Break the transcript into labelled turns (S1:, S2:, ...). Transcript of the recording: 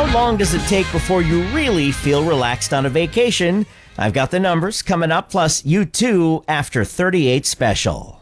S1: How long does it take before you really feel relaxed on a vacation? I've got the numbers coming up, plus U2 after 38 special.